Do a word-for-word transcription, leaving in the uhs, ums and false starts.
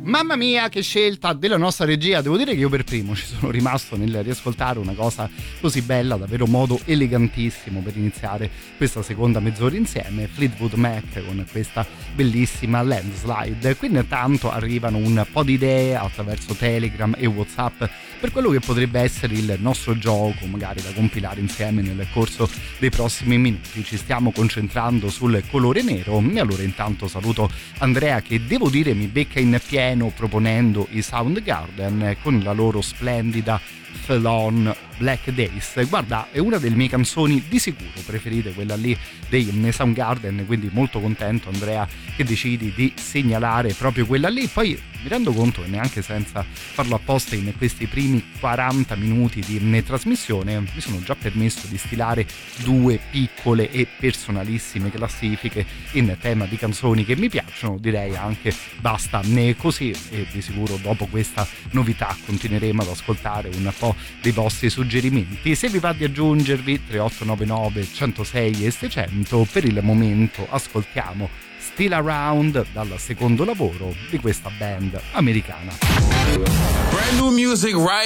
Mamma mia, che scelta della nostra regia. Devo dire che io per primo ci sono rimasto nel riascoltare una cosa così bella, davvero modo elegantissimo per iniziare questa seconda mezz'ora insieme. Fleetwood Mac con questa bellissima Landslide. Qui intanto arrivano un po' di idee attraverso Telegram e WhatsApp per quello che potrebbe essere il nostro gioco, magari da compilare insieme nel corso dei prossimi minuti. Ci stiamo concentrando sul colore nero e allora intanto saluto Andrea, che devo dire mi becca in pieno proponendo i Soundgarden con la loro splendida Fell On Black Days. Guarda, è una delle mie canzoni di sicuro preferite, quella lì dei Soundgarden, quindi molto contento, Andrea, che decidi di segnalare proprio quella lì. Poi mi rendo conto che neanche senza farlo apposta in questi primi quaranta minuti di trasmissione mi sono già permesso di stilare due piccole e personalissime classifiche in tema di canzoni che mi piacciono. Direi anche basta né così, e di sicuro dopo questa novità continueremo ad ascoltare un po' dei vostri suggerimenti. Se vi va di aggiungervi tre otto nove nove uno zero sei e seicento. Per il momento ascoltiamo Still Around dal secondo lavoro di questa band americana. Brand new music right